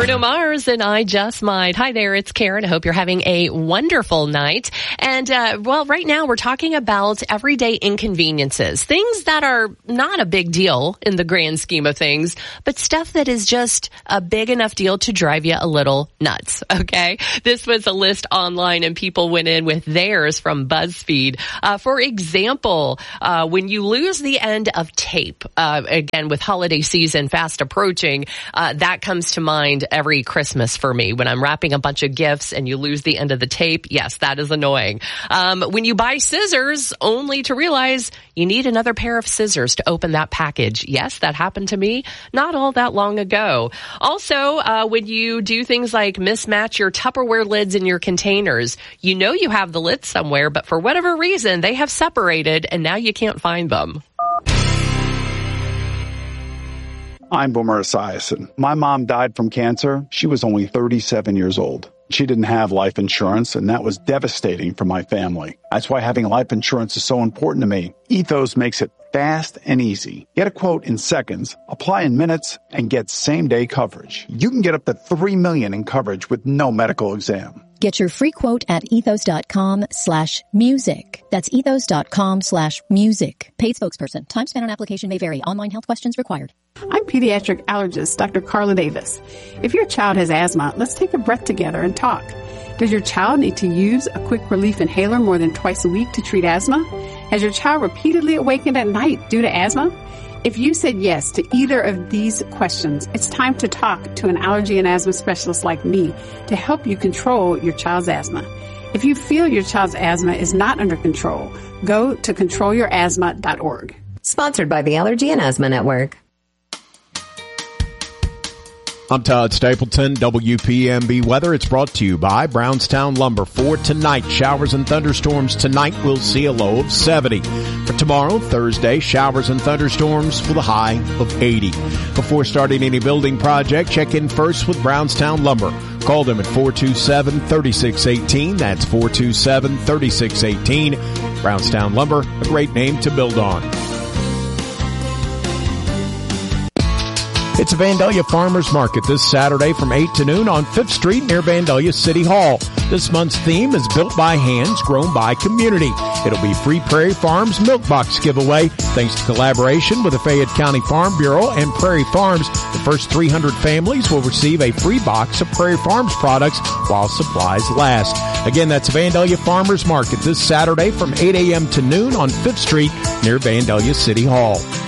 Bruno Mars and I Just Might. Hi there, it's Karen. I hope you're having a wonderful night. And, right now we're talking about everyday inconveniences. Things that are not a big deal in the grand scheme of things, but stuff that is just a big enough deal to drive you a little nuts, okay? This was a list online and people went in with theirs from BuzzFeed. For example, when you lose the end of tape, again, with holiday season fast approaching, that comes to mind every Christmas for me. When I'm wrapping a bunch of gifts and you lose the end of the tape, yes, that is annoying. When you buy scissors only to realize you need another pair of scissors to open that package. Yes, that happened to me not all that long ago. Also, when you do things like mismatch your Tupperware lids in your containers, you know you have the lids somewhere, but for whatever reason, they have separated and now you can't find them. I'm Boomer Esiason. My mom died from cancer. She was only 37 years old. She didn't have life insurance, and that was devastating for my family. That's why having life insurance is so important to me. Ethos makes it fast and easy. Get a quote in seconds, apply in minutes, and get same-day coverage. You can get up to $3 million in coverage with no medical exam. Get your free quote at ethos.com/music. That's ethos.com/music. Paid spokesperson. Time spent on application may vary. Online health questions required. I'm pediatric allergist Dr. Carla Davis. If your child has asthma, let's take a breath together and talk. Does your child need to use a quick relief inhaler more than twice a week to treat asthma? Has your child repeatedly awakened at night due to asthma? If you said yes to either of these questions, it's time to talk to an allergy and asthma specialist like me to help you control your child's asthma. If you feel your child's asthma is not under control, go to controlyourasthma.org. Sponsored by the Allergy and Asthma Network. I'm Todd Stapleton, WPMB Weather. It's brought to you by Brownstown Lumber. For tonight, showers and thunderstorms. Tonight, we'll see a low of 70. For tomorrow, Thursday, showers and thunderstorms with a high of 80. Before starting any building project, check in first with Brownstown Lumber. Call them at 427-3618. That's 427-3618. Brownstown Lumber, a great name to build on. It's a Vandalia Farmers Market this Saturday from 8 to noon on 5th Street near Vandalia City Hall. This month's theme is Built by Hands, Grown by Community. It'll be free Prairie Farms Milk Box giveaway thanks to collaboration with the Fayette County Farm Bureau and Prairie Farms. The first 300 families will receive a free box of Prairie Farms products while supplies last. Again, that's Vandalia Farmers Market this Saturday from 8 a.m. to noon on 5th Street near Vandalia City Hall.